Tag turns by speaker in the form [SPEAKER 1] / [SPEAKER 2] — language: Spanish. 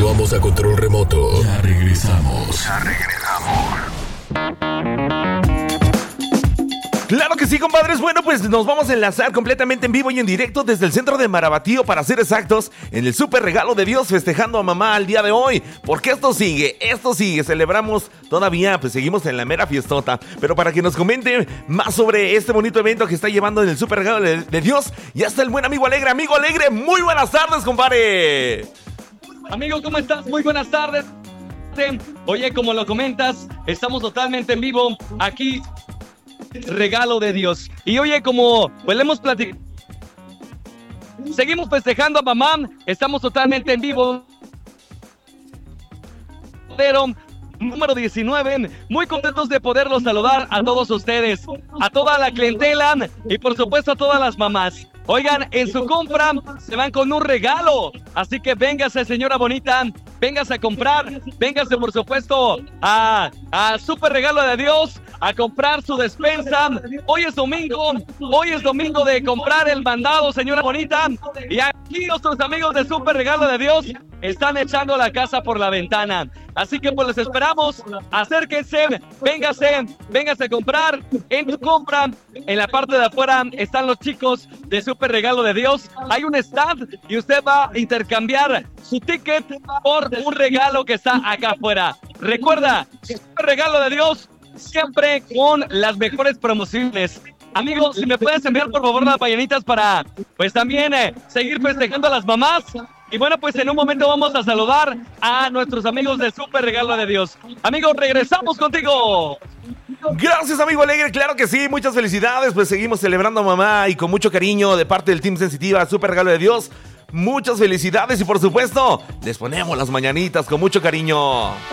[SPEAKER 1] Continuamos a control remoto. Ya regresamos.
[SPEAKER 2] Claro que sí, compadres. Bueno, pues nos vamos a enlazar completamente en vivo y en directo desde el centro de Marabatío, para ser exactos, en el súper regalo de Dios, festejando a mamá al día de hoy. Porque esto sigue. Celebramos todavía, pues seguimos en la mera fiestota. Pero para que nos comente más sobre este bonito evento que está llevando en el súper regalo de Dios, ya está el buen amigo Alegre. Amigo Alegre, muy buenas tardes, compadre.
[SPEAKER 3] Amigo, ¿cómo estás? Muy buenas tardes. Oye, como lo comentas, estamos totalmente en vivo aquí. Regalo de Dios. Y oye, como pues le hemos platicado, seguimos festejando a mamá. Estamos totalmente en vivo. Pero número 19, muy contentos de poderlos saludar a todos ustedes, a toda la clientela y por supuesto a todas las mamás. Oigan, en su compra se van con un regalo, así que véngase, señora bonita, véngase a comprar, véngase por supuesto a Súper Regalo de Dios, a comprar su despensa. Hoy es domingo de comprar el mandado, señora bonita, y aquí nuestros amigos de Súper Regalo de Dios están echando la casa por la ventana. Así que pues les esperamos, acérquense, véngase a comprar. En su compra, en la parte de afuera están los chicos de Súper Regalo de Dios. Hay un stand y usted va a intercambiar su ticket por un regalo que está acá afuera. Recuerda, Súper Regalo de Dios, siempre con las mejores promociones. Amigos, si me puedes enviar por favor las mañanitas para pues también seguir festejando a las mamás. Y bueno, pues en un momento vamos a saludar a nuestros amigos de Súper Regalo de Dios. Amigos, regresamos contigo.
[SPEAKER 2] Gracias, amigo Alegre, claro que sí, muchas felicidades. Pues seguimos celebrando a mamá y con mucho cariño de parte del Team Sensitiva Súper Regalo de Dios. Muchas felicidades y por supuesto les ponemos las mañanitas con mucho cariño.